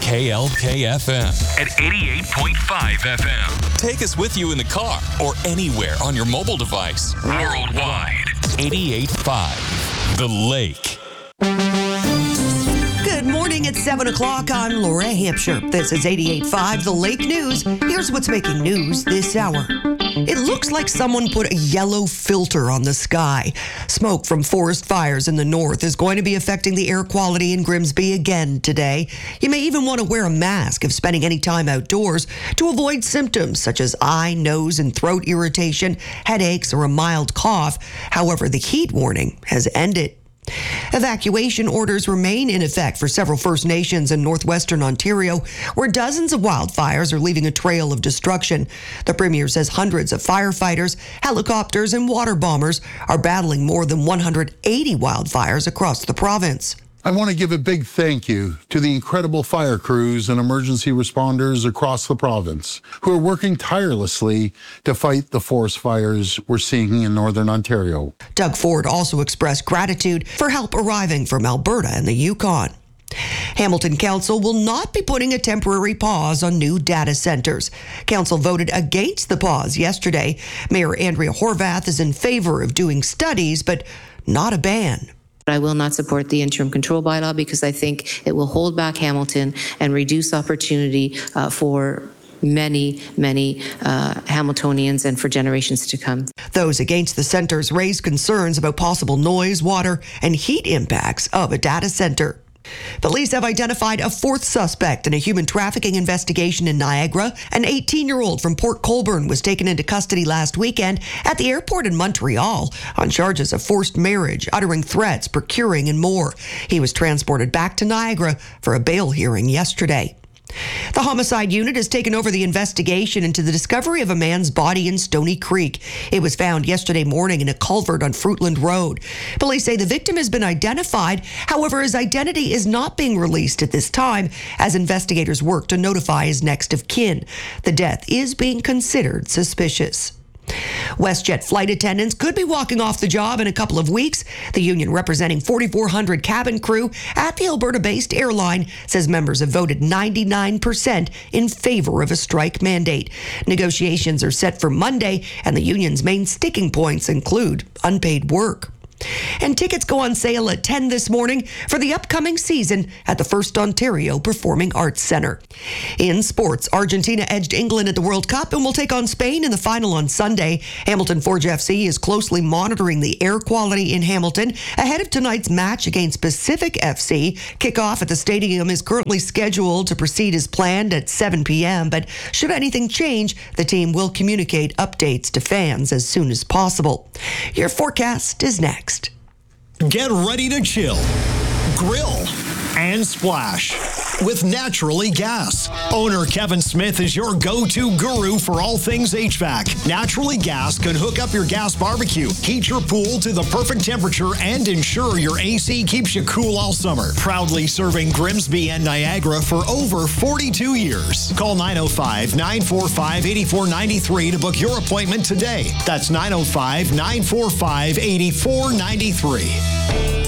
KLKFM at 88.5 FM. Take us with you in the car or anywhere on your mobile device. Worldwide. 88.5 The Lake. Good morning. It's 7 o'clock. I'm Laura Hampshire. This is 88.5 The Lake News. Here's what's making news this hour. It looks like someone put a yellow filter on the sky. Smoke from forest fires in the north is going to be affecting the air quality in Grimsby again today. You may even want to wear a mask if spending any time outdoors to avoid symptoms such as eye, nose, and throat irritation, headaches, or a mild cough. However, the heat warning has ended. Evacuation orders remain in effect for several First Nations in northwestern Ontario, where dozens of wildfires are leaving a trail of destruction. The Premier says hundreds of firefighters, helicopters, and water bombers are battling more than 180 wildfires across the province. I want to give a big thank you to the incredible fire crews and emergency responders across the province who are working tirelessly to fight the forest fires we're seeing in northern Ontario. Doug Ford also expressed gratitude for help arriving from Alberta and the Yukon. Hamilton Council will not be putting a temporary pause on new data centers. Council voted against the pause yesterday. Mayor Andrea Horvath is in favor of doing studies, but not a ban. I will not support the interim control bylaw because I think it will hold back Hamilton and reduce opportunity for many Hamiltonians and for generations to come. Those against the centers raised concerns about possible noise, water, and heat impacts of a data center. Police have identified a fourth suspect in a human trafficking investigation in Niagara. An 18-year-old from Port Colborne was taken into custody last weekend at the airport in Montreal on charges of forced marriage, uttering threats, procuring, and more. He was transported back to Niagara for a bail hearing yesterday. The homicide unit has taken over the investigation into the discovery of a man's body in Stony Creek. It was found yesterday morning in a culvert on Fruitland Road. Police say the victim has been identified. However, his identity is not being released at this time as investigators work to notify his next of kin. The death is being considered suspicious. WestJet flight attendants could be walking off the job in a couple of weeks. The union representing 4,400 cabin crew at the Alberta-based airline says members have voted 99% in favor of a strike mandate. Negotiations are set for Monday, and the union's main sticking points include unpaid work. And tickets go on sale at 10 this morning for the upcoming season at the First Ontario Performing Arts Centre. In sports, Argentina edged England at the World Cup and will take on Spain in the final on Sunday. Hamilton Forge FC is closely monitoring the air quality in Hamilton ahead of tonight's match against Pacific FC. Kickoff at the stadium is currently scheduled to proceed as planned at 7 p.m., but should anything change, the team will communicate updates to fans as soon as possible. Your forecast is next. Get ready to chill, grill, and splash with Naturally Gas. Owner Kevin Smith is your go-to guru for all things HVAC. Naturally Gas can hook up your gas barbecue, heat your pool to the perfect temperature, and ensure your AC keeps you cool all summer. Proudly serving Grimsby and Niagara for over 42 years. Call 905-945-8493 to book your appointment today. That's 905-945-8493.